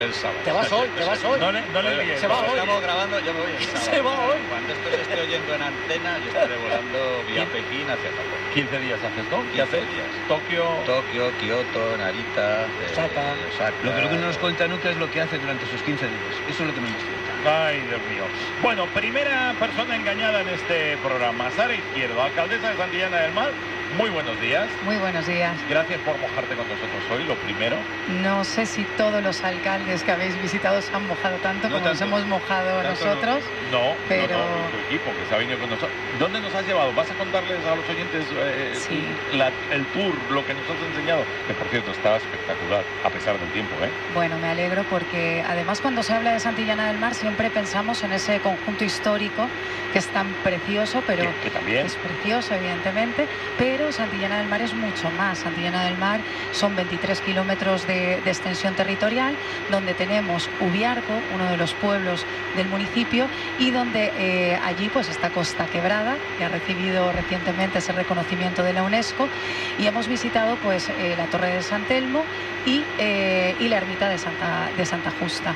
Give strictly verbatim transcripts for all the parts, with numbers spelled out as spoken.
El sábado. Te vas hoy, te vas hoy. No le, no le líes. Se va hoy. Estamos grabando, yo me voy el sábado. Se va hoy. Cuando esto se esté oyendo en antena, yo estaré volando vía Pekín hacia Japón. quince días haces, ¿no? ¿Qué haces? días. Tokio. Tokio, Kioto, Narita, Osaka. Eh, Osaka. Lo que, lo que no nos cuenta nunca es lo que hace durante sus quince días. Eso es lo que no nos cuenta. Ay, Dios mío. Bueno, primera persona engañada en este programa. Sara Izquierdo, alcaldesa de Santillana del Mar. Muy buenos días. Muy buenos días. Gracias por mojarte con nosotros hoy, lo primero. No sé si todos los alcaldes que habéis visitado se han mojado tanto No como tanto. nos hemos mojado Tanto nosotros. No, Pero- no, no, tu equipo que se ha venido con nosotros. ¿Dónde nos has llevado? ¿Vas a contarles a los oyentes eh, Sí. la- el tour, lo que nos has enseñado? Que por cierto estaba espectacular, a pesar del tiempo, ¿eh? Bueno, me alegro porque además cuando se habla de Santillana del Mar siempre pensamos en ese conjunto histórico que es tan precioso, pero Que, que también. es precioso evidentemente, pero Santillana del Mar es mucho más. Santillana del Mar son veintitrés kilómetros de, de extensión territorial, donde tenemos Ubiarco, uno de los pueblos del municipio, y donde eh, allí pues está Costa Quebrada, que ha recibido recientemente ese reconocimiento de la UNESCO, y hemos visitado pues eh, la Torre de San Telmo y, eh, y la ermita de Santa, de Santa Justa.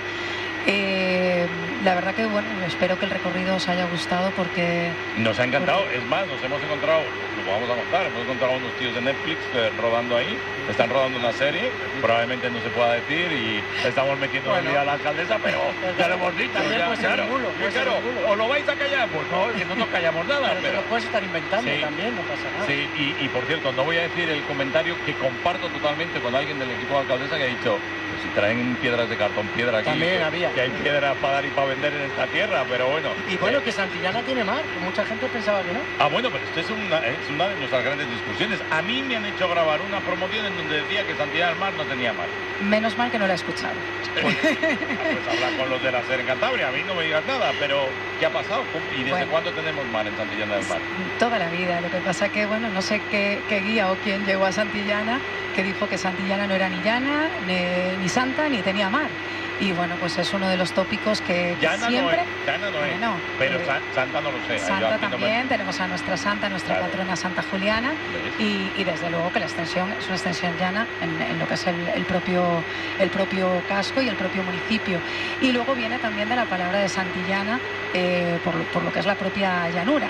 Eh, la verdad que bueno, espero que el recorrido os haya gustado porque Nos ha encantado, es más, nos hemos encontrado, lo vamos a contar, hemos encontrado unos tíos de Netflix eh, rodando ahí, están rodando una serie, probablemente no se pueda decir y estamos metiendo en el Bueno. día a la alcaldesa, pero ya lo hemos dicho, También ya, puede ser claro, un bulo, sí, puede ser claro, un bulo. ¿os lo vais a callar? Pues no, es que no nos callamos nada, Pero te pero... lo puedes estar inventando Sí. también, no pasa nada. Sí, y, y por cierto, no voy a decir el comentario que comparto totalmente con alguien del equipo de alcaldesa que ha dicho, pues si traen piedras de cartón, piedra aquí, También que, había. que hay piedra para dar y para vender en esta tierra, pero bueno. Y bueno, Eh, que Santillana tiene mar, que mucha gente pensaba que no. Ah, bueno, pero esto es una, es una de nuestras grandes discusiones. A mí me han hecho grabar una promoción en donde decía que Santillana del Mar no tenía mar. menos mal que no la he escuchado. Pues, ah, pues habla con los de la SER en Cantabria, a mí no me digas nada, pero ¿qué ha pasado? ¿Y desde Bueno. cuándo tenemos mar en Santillana del Mar? Toda la vida, lo que pasa que, bueno, no sé qué, qué guía o quién llegó a Santillana que dijo que Santillana no era ni llana, ni, ni santa, ni tenía mar. Y bueno, pues es uno de los tópicos que, que Llana siempre... no es, Llana no es, Bueno, pero eh, San- Santa no lo sé. yo Santa aquí no me- también, tenemos a nuestra santa, nuestra Claro. patrona Santa Juliana, ¿Ves? y, y desde luego que la extensión es una extensión llana en, en lo que es el, el propio, el propio casco y el propio municipio. Y luego viene también de la palabra de Santillana, eh, por, lo- por lo que es la propia llanura.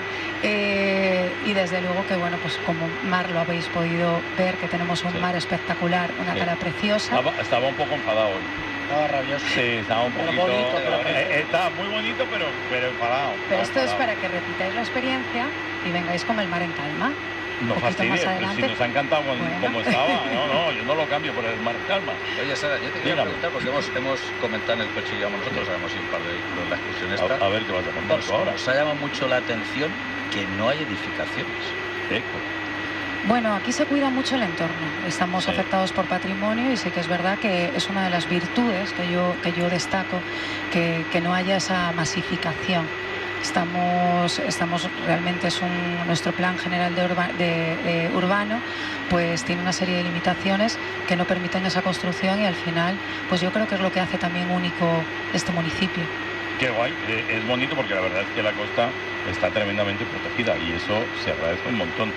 Eh, y desde luego que, bueno, pues como mar lo habéis podido ver, que tenemos un Sí. mar espectacular, una Sí. cara preciosa. Estaba, estaba un poco enfadado hoy. Estaba rabioso. Sí, estaba un Pero poquito... bonito, pero eh, precioso. eh, estaba muy bonito, pero, pero enfadado. Pero estaba esto es enfadado. para que repitáis la experiencia y vengáis con el mar en calma. No poquito fastidies, más pues si adelante. nos ha encantado con- Bueno. como estaba. No, no, yo no lo cambio por el mar calma. Oye, Sara, yo te quería Dígame. preguntar, porque hemos, hemos comentado en el coche que llevamos nosotros, sabemos ir un par de vehículos en la excursión esta. A, a ver qué vas a contar Nos, tú ahora. nos ha llamado mucho la atención que no hay edificaciones. Eco. Bueno, aquí se cuida mucho el entorno. Estamos Sí. afectados por patrimonio y sí que es verdad que es una de las virtudes que yo, que yo destaco, que, que no haya esa masificación. Estamos, estamos realmente es un, nuestro plan general de, urba- de- de urbano, pues tiene una serie de limitaciones que no permiten esa construcción y al final, pues yo creo que es lo que hace también único este municipio. Qué guay, eh, es bonito porque la verdad es que la costa está tremendamente protegida y eso se agradece un montón.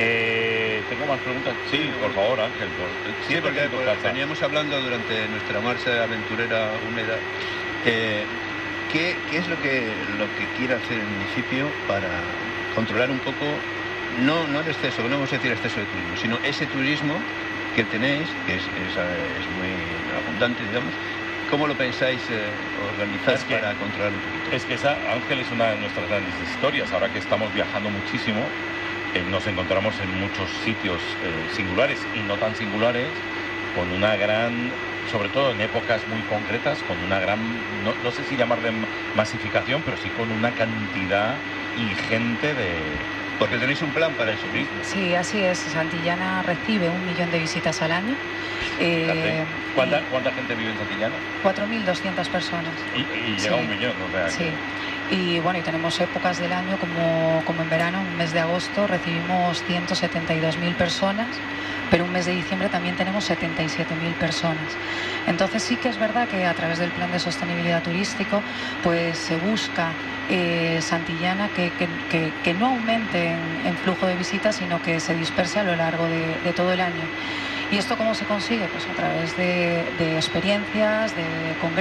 Eh, ¿Tengo más preguntas? Sí, por favor, Ángel. Por, Sí, porque en tu pues, casa. veníamos hablando durante nuestra marcha aventurera húmeda. eh, ¿qué, ¿Qué es lo que, lo que quiere hacer el municipio para controlar un poco, no, no el exceso, no vamos a decir exceso de turismo, sino ese turismo que tenéis, que es, es, eh, es muy abundante, digamos? ¿Cómo lo pensáis eh, organizar Es que- para controlar un poquito? Es que esa, Ángel, es una de nuestras grandes historias. Ahora que estamos viajando muchísimo, eh, nos encontramos en muchos sitios eh, singulares y no tan singulares, con una gran, sobre todo en épocas muy concretas, con una gran, no, no sé si llamarle masificación, pero sí con una cantidad ingente de, Porque tenéis un plan para de eso. turismo. Sí, así es. Santillana recibe un millón de visitas al año. Eh, Fíjate, ¿Cuánta, y ¿Cuánta gente vive en Santillana? cuatro mil doscientas personas. Y, y Sí. llega a un millón, o sea, Sí. Y bueno, y tenemos épocas del año como, como en verano, en el mes de agosto recibimos ciento setenta y dos mil personas, pero un mes de diciembre también tenemos setenta y siete mil personas. Entonces sí que es verdad que a través del plan de sostenibilidad turístico pues se busca eh, Santillana que, que, que, que no aumente en, en flujo de visitas, sino que se disperse a lo largo de, de todo el año. ¿Y esto cómo se consigue? Pues a través de, de experiencias, de congresos.